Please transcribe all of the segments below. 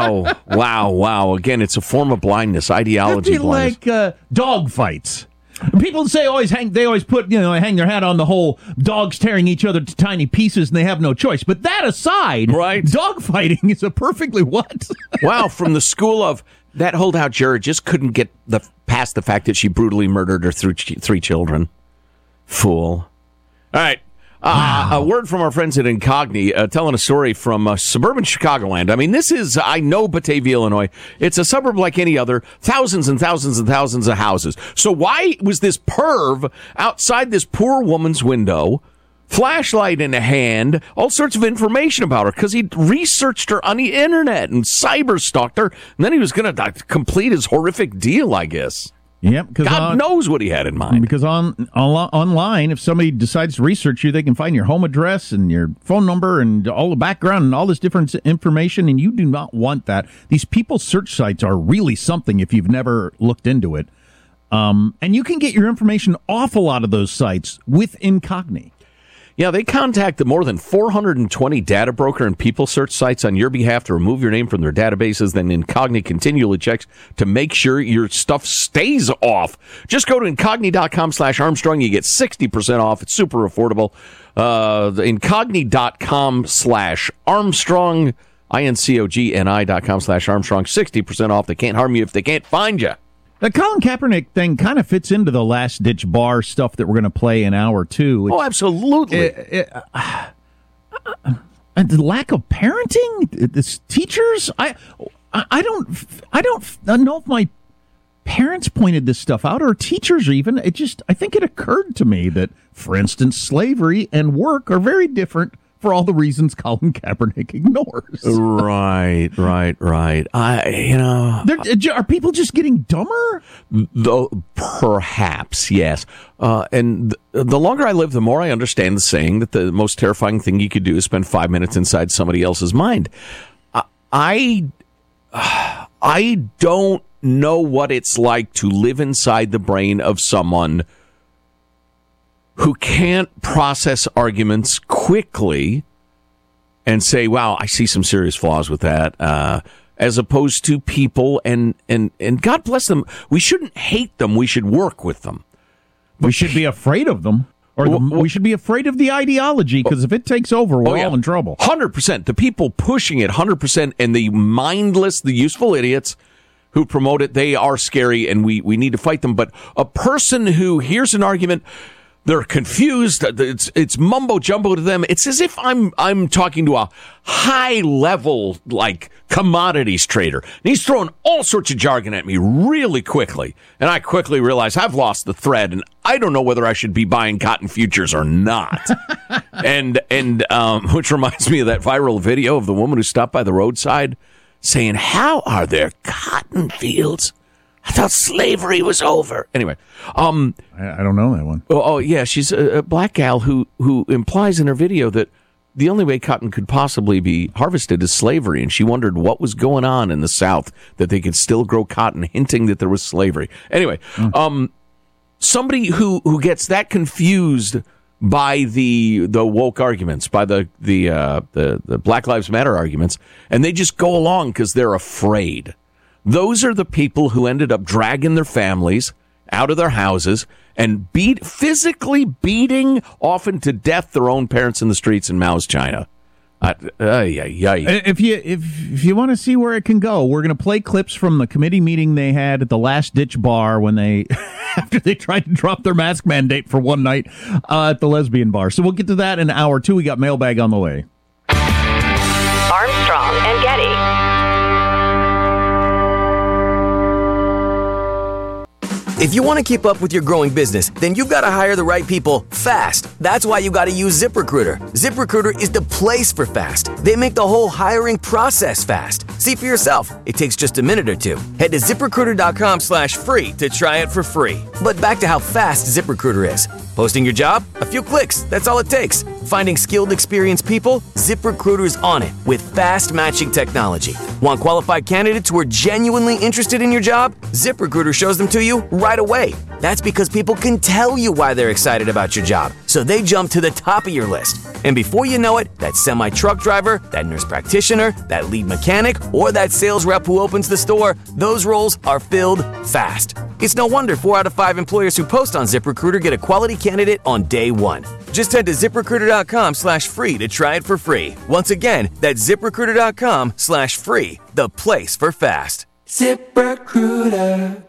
Oh, wow. Again, it's a form of blindness, ideology blindness. Like dog fights. People say they always put, hang their hat on the whole dogs tearing each other to tiny pieces and they have no choice. But that aside, right? Dog fighting is a perfectly what? Wow, from the school of that holdout juror just couldn't get past the fact that she brutally murdered her three children. Fool. All right. A word from our friends at Incogni, telling a story from suburban Chicagoland. I mean, I know Batavia, Illinois. It's a suburb like any other, thousands and thousands and thousands of houses. So why was this perv outside this poor woman's window, flashlight in hand, all sorts of information about her? Because he researched her on the internet and cyber-stalked her, and then he was going to complete his horrific deal, I guess. Yep, God knows what he had in mind. Because online, if somebody decides to research you, they can find your home address and your phone number and all the background and all this different information, and you do not want that. These people's search sites are really something if you've never looked into it. And you can get your information off a lot of those sites with Incogni. Yeah, they contacted more than 420 data broker and people search sites on your behalf to remove your name from their databases. Then Incogni continually checks to make sure your stuff stays off. Just go to Incogni.com/Armstrong. You get 60% off. It's super affordable. Incogni.com/Armstrong. Incogni.com/Armstrong. 60% off. They can't harm you if they can't find you. The Colin Kaepernick thing kind of fits into the last-ditch bar stuff that we're going to play in hour two. Oh, absolutely. And the lack of parenting, this teachers. I don't know if my parents pointed this stuff out or teachers or even. I think it occurred to me that, for instance, slavery and work are very different for all the reasons Colin Kaepernick ignores. Right. Are people just getting dumber? Perhaps, yes. And the longer I live, the more I understand the saying that the most terrifying thing you could do is spend 5 minutes inside somebody else's mind. I don't know what it's like to live inside the brain of someone who can't process arguments quickly and say, wow, I see some serious flaws with that, as opposed to people, and God bless them, we shouldn't hate them, we should work with them. We should be afraid of them, we should be afraid of the ideology, because if it takes over, we're all in trouble. 100%. The people pushing it, 100%, and the mindless, the useful idiots who promote it, they are scary, and we need to fight them. But a person who hears an argument, they're confused. It's mumbo jumbo to them. It's as if I'm talking to a high level, like, commodities trader. And he's throwing all sorts of jargon at me really quickly. And I quickly realize I've lost the thread and I don't know whether I should be buying cotton futures or not. and which reminds me of that viral video of the woman who stopped by the roadside saying, "How are there cotton fields? I thought slavery was over." Anyway, I don't know that one. Oh yeah, she's a black gal who implies in her video that the only way cotton could possibly be harvested is slavery, and she wondered what was going on in the South that they could still grow cotton, hinting that there was slavery. Anyway, somebody who gets that confused by the woke arguments, by the Black Lives Matter arguments, and they just go along because they're afraid. Those are the people who ended up dragging their families out of their houses and physically beating, often to death, their own parents in the streets in Mao's China. If you want to see where it can go, we're going to play clips from the committee meeting they had at the Last Ditch Bar when they, after they tried to drop their mask mandate for one night at the lesbian bar. So we'll get to that in hour two. We got mailbag on the way. Armstrong and Getty. If you want to keep up with your growing business, then you've got to hire the right people fast. That's why you got to use ZipRecruiter. ZipRecruiter is the place for fast. They make the whole hiring process fast. See for yourself. It takes just a minute or two. Head to ZipRecruiter.com/free to try it for free. But back to how fast ZipRecruiter is. Posting your job? A few clicks. That's all it takes. Finding skilled, experienced people? ZipRecruiter's on it with fast matching technology. Want qualified candidates who are genuinely interested in your job? ZipRecruiter shows them to you right away. That's because people can tell you why they're excited about your job, so they jump to the top of your list. And before you know it, that semi-truck driver driver, that nurse practitioner, that lead mechanic, or that sales rep who opens the store, those roles are filled fast. It's no wonder 4 out of 5 employers who post on ZipRecruiter get a quality candidate on day one. Just head to ZipRecruiter.com/free to try it for free. Once again, that's ZipRecruiter.com/free, the place for fast. ZipRecruiter.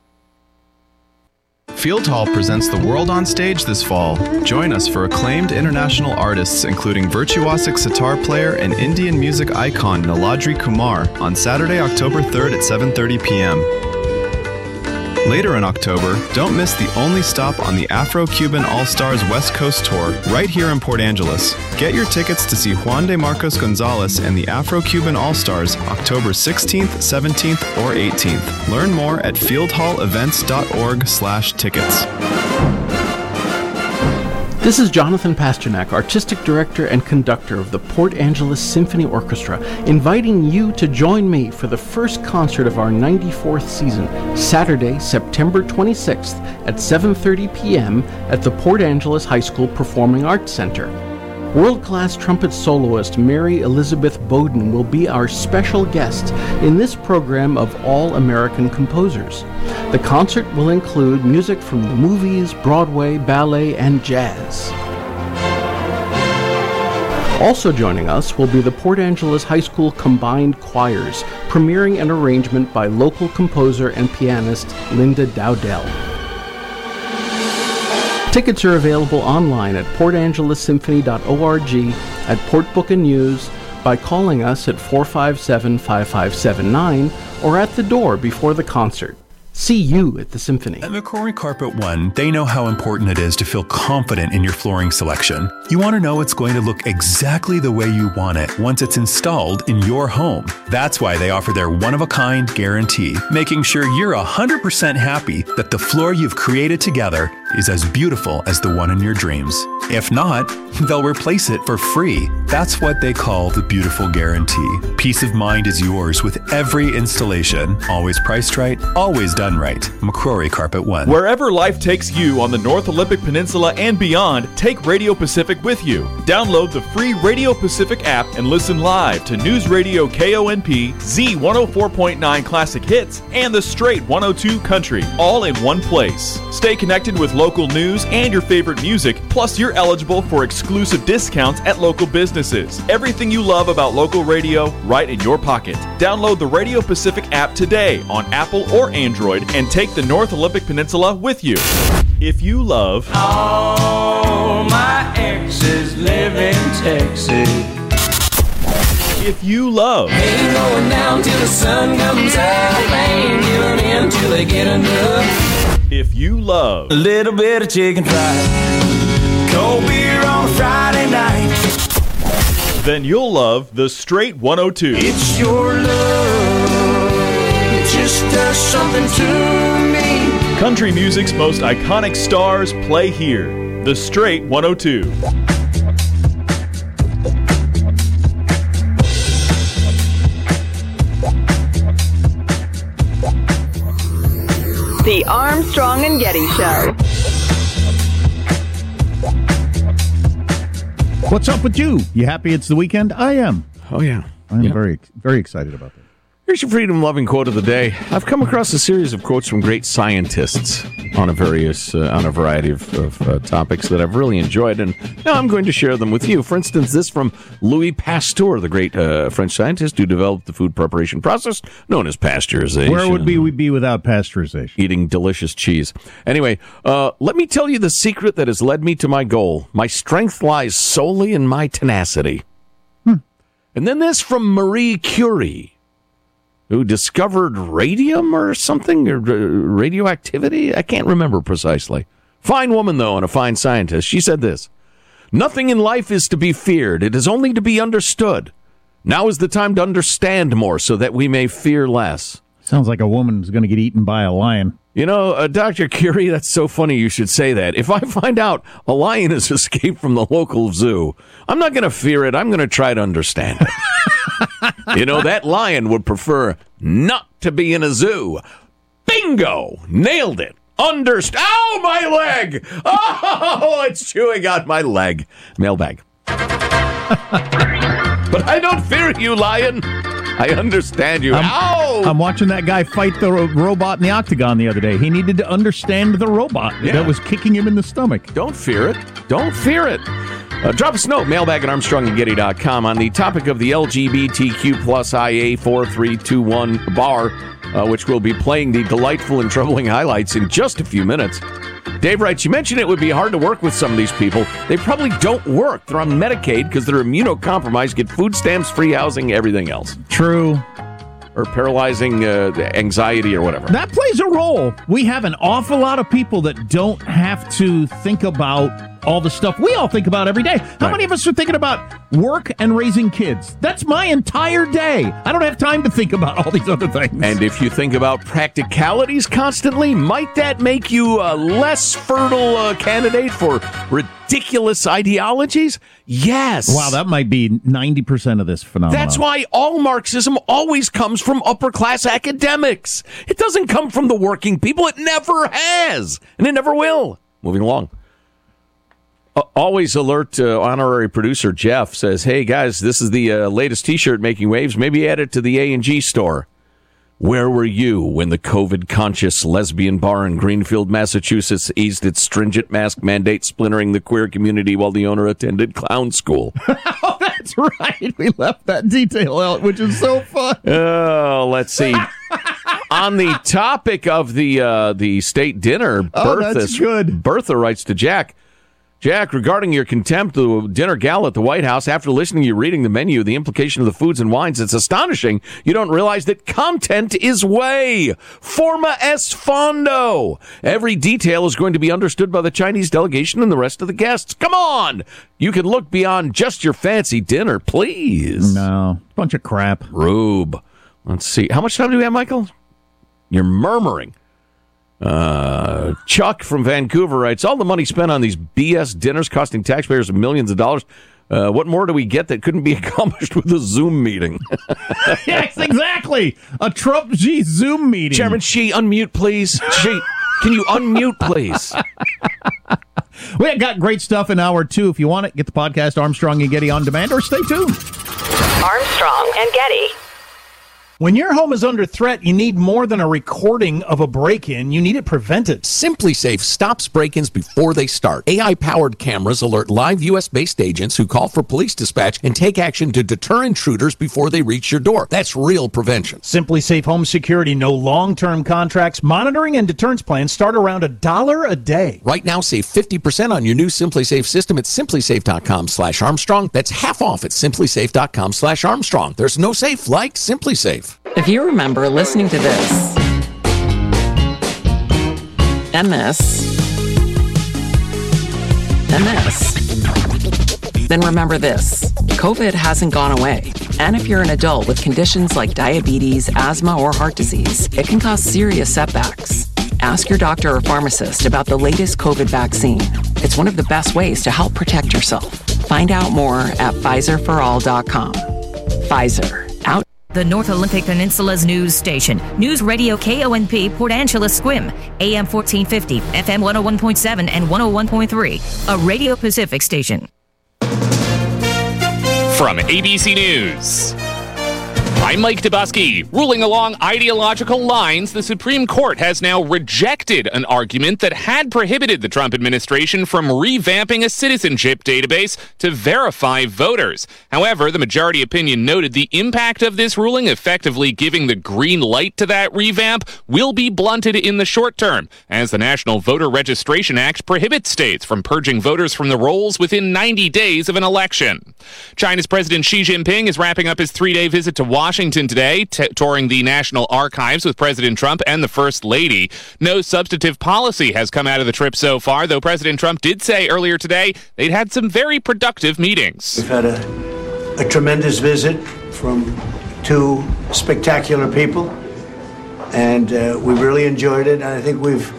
Field Hall presents The World on Stage this fall. Join us for acclaimed international artists including virtuosic sitar player and Indian music icon Niladri Kumar on Saturday, October 3rd at 7:30 p.m. Later in October, don't miss the only stop on the Afro-Cuban All-Stars West Coast Tour right here in Port Angeles. Get your tickets to see Juan de Marcos Gonzalez and the Afro-Cuban All-Stars October 16th, 17th, or 18th. Learn more at fieldhallevents.org/tickets. This is Jonathan Pasternak, Artistic Director and Conductor of the Port Angeles Symphony Orchestra, inviting you to join me for the first concert of our 94th season, Saturday, September 26th at 7:30 p.m. at the Port Angeles High School Performing Arts Center. World-class trumpet soloist Mary Elizabeth Bowden will be our special guest in this program of all-American composers. The concert will include music from the movies, Broadway, ballet, and jazz. Also joining us will be the Port Angeles High School Combined Choirs, premiering an arrangement by local composer and pianist Linda Dowdell. Tickets are available online at portangelessymphony.org, at Port Book and News, by calling us at 457-5579, or at the door before the concert. See you at the Symphony. At McCrory Carpet One, they know how important it is to feel confident in your flooring selection. You want to know it's going to look exactly the way you want it once it's installed in your home. That's why they offer their one-of-a-kind guarantee, making sure you're 100% happy that the floor you've created together is as beautiful as the one in your dreams. If not, they'll replace it for free. That's what they call the Beautiful Guarantee. Peace of mind is yours with every installation. Always priced right, always done right. McCrory Carpet One. Wherever life takes you on the North Olympic Peninsula and beyond, take Radio Pacific with you. Download the free Radio Pacific app and listen live to News Radio KONP, Z104.9 Classic Hits, and the Straight 102 Country, all in one place. Stay connected with local news and your favorite music, plus you're eligible for exclusive discounts at local businesses. Everything you love about local radio, right in your pocket. Download the Radio Pacific app today on Apple or Android and take the North Olympic Peninsula with you. If you love all my exes live in Texas. If you love ain't going down till the sun comes up, ain't giving in till they get enough. If you love a little bit of chicken fried, cold beer on a Friday night, then you'll love the Straight 102. It's your love, it just does something to me. Country music's most iconic stars play here. The Straight 102. The Armstrong and Getty Show. What's up with you? You happy it's the weekend? I am. Oh, yeah. I'm very, very excited about that. Here's your freedom-loving quote of the day. I've come across a series of quotes from great scientists on a variety of topics that I've really enjoyed, and now I'm going to share them with you. For instance, this from Louis Pasteur, the great French scientist who developed the food preparation process known as pasteurization. Where would we be without pasteurization? Eating delicious cheese. Anyway, let me tell you the secret that has led me to my goal. My strength lies solely in my tenacity. And then this from Marie Curie, who discovered radium or something, or radioactivity? I can't remember precisely. Fine woman, though, and a fine scientist. She said this: nothing in life is to be feared. It is only to be understood. Now is the time to understand more so that we may fear less. Sounds like a woman who's going to get eaten by a lion. You know, Dr. Curie, that's so funny you should say that. If I find out a lion has escaped from the local zoo, I'm not going to fear it. I'm going to try to understand it. You know, that lion would prefer not to be in a zoo. Bingo! Nailed it. Ow, my leg! Oh, it's chewing on my leg. Mailbag. But I don't fear you, lion. I understand you. Ow! I'm watching that guy fight the robot in the octagon the other day. He needed to understand the robot that was kicking him in the stomach. Don't fear it. Don't fear it. Drop us a note, mailbag at ArmstrongandGetty.com on the topic of the LGBTQ plus IA 4321 bar, which will be playing the delightful and troubling highlights in just a few minutes. Dave writes, you mentioned it would be hard to work with some of these people. They probably don't work. They're on Medicaid because they're immunocompromised, get food stamps, free housing, everything else. True. Or paralyzing anxiety or whatever. That plays a role. We have an awful lot of people that don't have to think about all the stuff we all think about every day. How many of us are thinking about work and raising kids? That's my entire day. I don't have time to think about all these other things. And if you think about practicalities constantly, might that make you a less fertile candidate for ridiculous ideologies? Yes. Wow, that might be 90% of this phenomenon. That's why all Marxism always comes from upper-class academics. It doesn't come from the working people. It never has, and it never will. Moving along. Always alert honorary producer Jeff says, hey, guys, this is the latest T-shirt making waves. Maybe add it to the A&G store. Where were you when the COVID-conscious lesbian bar in Greenfield, Massachusetts eased its stringent mask mandate, splintering the queer community while the owner attended clown school? Oh, that's right. We left that detail out, which is so fun. Oh, let's see. On the topic of the state dinner, Bertha writes to Jack, regarding your contempt of the dinner gala at the White House, after listening to you reading the menu, the implication of the foods and wines, it's astonishing you don't realize that content is way. Forma es fondo. Every detail is going to be understood by the Chinese delegation and the rest of the guests. Come on! You can look beyond just your fancy dinner, please. No. Bunch of crap. Rube. Let's see. How much time do we have, Michael? You're murmuring. Chuck from Vancouver writes, all the money spent on these BS dinners costing taxpayers millions of dollars. What more do we get that couldn't be accomplished with a Zoom meeting? Yes, exactly. A Trump Xi Zoom meeting. Chairman Xi, unmute, please. Xi, can you unmute, please? We got great stuff in hour 2. If you want it, get the podcast Armstrong and Getty on demand, or stay tuned. Armstrong and Getty. When your home is under threat, you need more than a recording of a break-in. You need it prevented. SimpliSafe stops break-ins before they start. AI-powered cameras alert live U.S.-based agents who call for police dispatch and take action to deter intruders before they reach your door. That's real prevention. SimpliSafe Home Security. No long-term contracts. Monitoring and deterrence plans start around $1 a day. Right now, save 50% on your new SimpliSafe system at SimpliSafe.com/Armstrong. That's half off at SimpliSafe.com/Armstrong. There's no safe like SimpliSafe. If you remember listening to this, and this, then remember this. COVID hasn't gone away. And if you're an adult with conditions like diabetes, asthma, or heart disease, it can cause serious setbacks. Ask your doctor or pharmacist about the latest COVID vaccine. It's one of the best ways to help protect yourself. Find out more at PfizerForAll.com. Pfizer. Out. The North Olympic Peninsula's news station. News Radio KONP Port Angeles Squim. AM 1450, FM 101.7 and 101.3. A Radio Pacific station. From ABC News, I'm Mike Dubusky. Ruling along ideological lines, the Supreme Court has now rejected an argument that had prohibited the Trump administration from revamping a citizenship database to verify voters. However, the majority opinion noted the impact of this ruling, effectively giving the green light to that revamp, will be blunted in the short term, as the National Voter Registration Act prohibits states from purging voters from the rolls within 90 days of an election. China's President Xi Jinping is wrapping up his 3-day visit to Washington today, touring the National Archives with President Trump and the First Lady. No substantive policy has come out of the trip so far, though President Trump did say earlier today they'd had some very productive meetings. We've had a tremendous visit from 2 spectacular people, and we really enjoyed it. And I think we've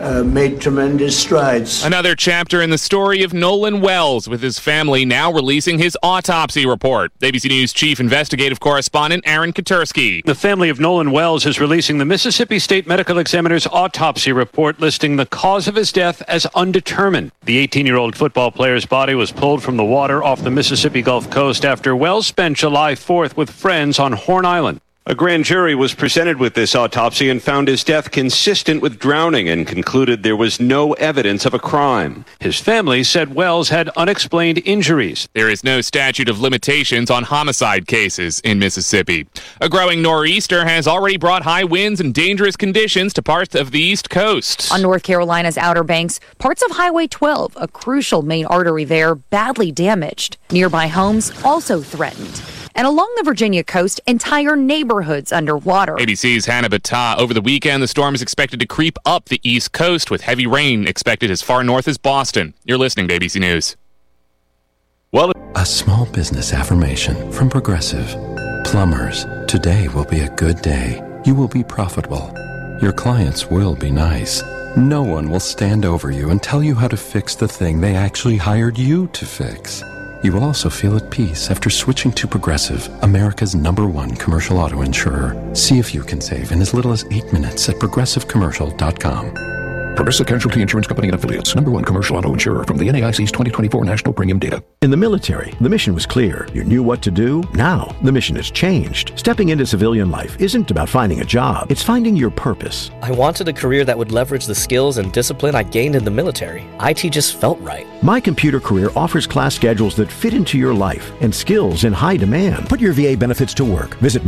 made tremendous strides. Another chapter in the story of Nolan Wells, with his family now releasing his autopsy report. ABC News Chief Investigative Correspondent Aaron Katursky. The family of Nolan Wells is releasing the Mississippi State Medical Examiner's autopsy report listing the cause of his death as undetermined. The 18-year-old football player's body was pulled from the water off the Mississippi Gulf Coast after Wells spent July 4th with friends on Horn Island. A grand jury was presented with this autopsy and found his death consistent with drowning and concluded there was no evidence of a crime. His family said Wells had unexplained injuries. There is no statute of limitations on homicide cases in Mississippi. A growing nor'easter has already brought high winds and dangerous conditions to parts of the East Coast. On North Carolina's Outer Banks, parts of Highway 12, a crucial main artery there, badly damaged. Nearby homes also threatened. And along the Virginia coast, entire neighborhoods underwater. ABC's Hannah Battah. Over the weekend, the storm is expected to creep up the East Coast with heavy rain expected as far north as Boston. You're listening to ABC News. Well, a small business affirmation from Progressive. Plumbers, today will be a good day. You will be profitable. Your clients will be nice. No one will stand over you and tell you how to fix the thing they actually hired you to fix. You will also feel at peace after switching to Progressive, America's #1 commercial auto insurer. See if you can save in as little as 8 minutes at progressivecommercial.com. Progressive Casualty Insurance Company and Affiliates, #1 commercial auto insurer from the NAIC's 2024 National Premium Data. In the military, the mission was clear. You knew what to do. Now, the mission has changed. Stepping into civilian life isn't about finding a job. It's finding your purpose. I wanted a career that would leverage the skills and discipline I gained in the military. IT just felt right. My Computer Career offers class schedules that fit into your life and skills in high demand. Put your VA benefits to work. Visit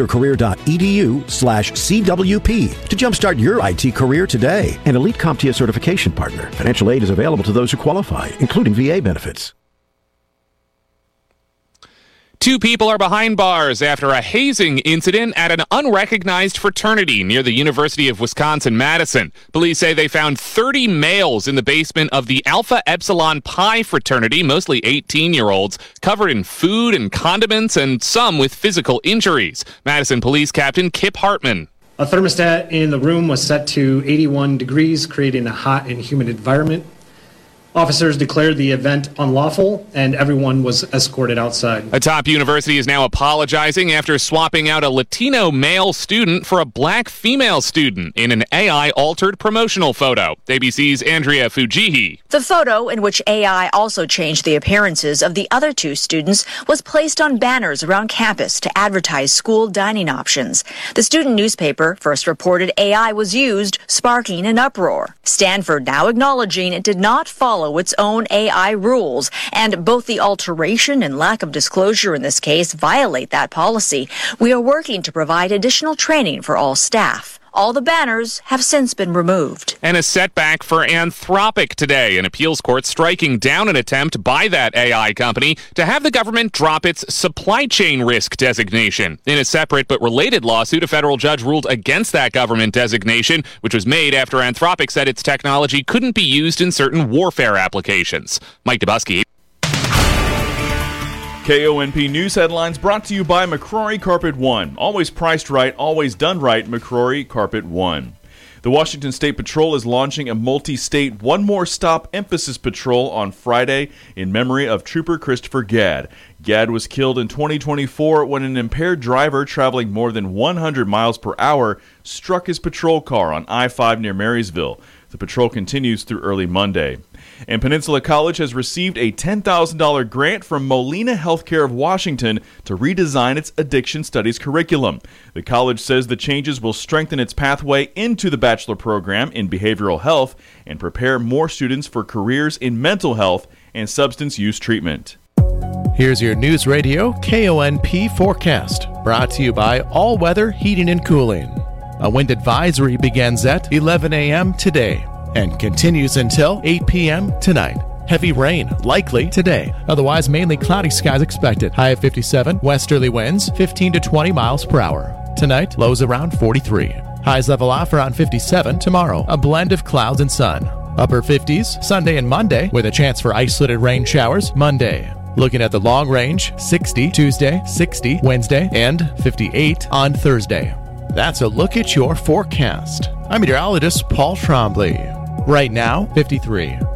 mycomputercareer.edu/CWP to jumpstart your IT career today. And Elite CompTIA certification partner. Financial aid is available to those who qualify, including VA benefits. 2 people are behind bars after a hazing incident at an unrecognized fraternity near the University of Wisconsin-Madison. Police say they found 30 males in the basement of the Alpha Epsilon Pi fraternity, mostly 18-year-olds, covered in food and condiments and some with physical injuries. Madison Police Captain Kip Hartman. A thermostat in the room was set to 81 degrees, creating a hot and humid environment. Officers declared the event unlawful, and everyone was escorted outside. A top university is now apologizing after swapping out a Latino male student for a black female student in an AI-altered promotional photo. ABC's Andrea Fujihi. The photo, in which AI also changed the appearances of the other 2 students, was placed on banners around campus to advertise school dining options. The student newspaper first reported AI was used, sparking an uproar. Stanford now acknowledging it did not follow its own AI rules, and both the alteration and lack of disclosure in this case violate that policy. We are working to provide additional training for all staff. All the banners have since been removed. And a setback for Anthropic today. An appeals court striking down an attempt by that AI company to have the government drop its supply chain risk designation. In a separate but related lawsuit, a federal judge ruled against that government designation, which was made after Anthropic said its technology couldn't be used in certain warfare applications. Mike Dubusky. KONP News Headlines brought to you by McCrory Carpet One. Always priced right, always done right, McCrory Carpet One. The Washington State Patrol is launching a multi-state One More Stop Emphasis Patrol on Friday in memory of Trooper Christopher Gadd. Gadd was killed in 2024 when an impaired driver traveling more than 100 miles per hour struck his patrol car on I-5 near Marysville. The patrol continues through early Monday. And Peninsula College has received a $10,000 grant from Molina Healthcare of Washington to redesign its addiction studies curriculum. The college says the changes will strengthen its pathway into the bachelor program in behavioral health and prepare more students for careers in mental health and substance use treatment. Here's your News Radio KONP forecast, brought to you by All Weather Heating and Cooling. A wind advisory begins at 11 a.m. today and continues until 8 p.m. tonight. Heavy rain likely today. Otherwise, mainly cloudy skies expected. High of 57, westerly winds 15 to 20 miles per hour. Tonight, lows around 43. Highs level off around 57 tomorrow. A blend of clouds and sun. Upper 50s Sunday and Monday with a chance for isolated rain showers Monday. Looking at the long range, 60 Tuesday, 60 Wednesday, and 58 on Thursday. That's a look at your forecast. I'm meteorologist Paul Trombley. Right now, 53.